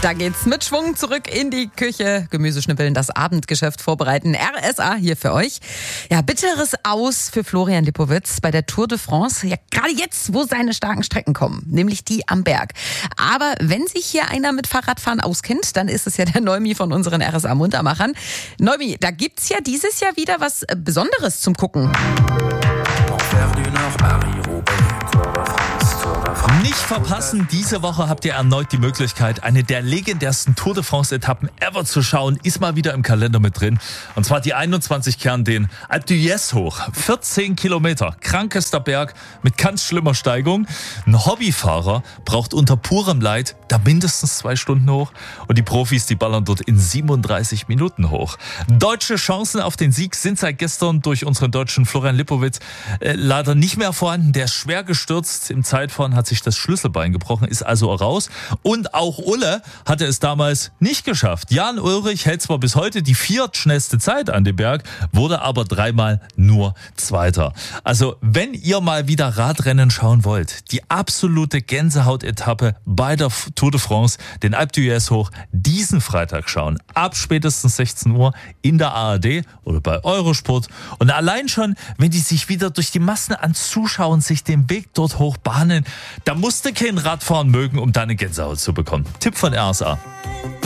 Da geht's mit Schwung zurück in die Küche. Gemüseschnippeln, das Abendgeschäft vorbereiten. RSA hier für euch. Ja, bitteres Aus für Florian Lipowitz bei der Tour de France. Ja, gerade jetzt, wo seine starken Strecken kommen, nämlich die am Berg. Aber wenn sich hier einer mit Fahrradfahren auskennt, dann ist es ja der Neumi von unseren RSA-Muntermachern. Neumi, da gibt's ja dieses Jahr wieder was Besonderes zum Gucken. Nicht verpassen, diese Woche habt ihr erneut die Möglichkeit, eine der legendärsten Tour de France-Etappen ever zu schauen. Ist mal wieder im Kalender mit drin. Und zwar die 21 Kern den Alpe d'Huez hoch. 14 Kilometer, krankester Berg mit ganz schlimmer Steigung. Ein Hobbyfahrer braucht unter purem Leid da mindestens 2 Stunden hoch. Und die Profis, die ballern dort in 37 Minuten hoch. Deutsche Chancen auf den Sieg sind seit gestern durch unseren deutschen Florian Lipowitz leider nicht mehr vorhanden. Der ist schwer gestürzt. Im Zeitfahren hat sich das Schlüsselbein gebrochen, ist also raus. Und auch Ulle hatte es damals nicht geschafft. Jan Ullrich hält zwar bis heute die 4. schnellste Zeit an dem Berg, wurde aber 3-mal nur Zweiter. Also wenn ihr mal wieder Radrennen schauen wollt, die absolute Gänsehaut-Etappe bei der Tour de France, den Alpe d'Huez hoch, diesen Freitag schauen. Ab spätestens 16 Uhr in der ARD oder bei Eurosport. Und allein schon, wenn die sich wieder durch die Massen an Zuschauern sich den Weg dort hoch bahnen, da musst du kein Radfahren mögen, um deine Gänsehaut zu bekommen. Tipp von RSA.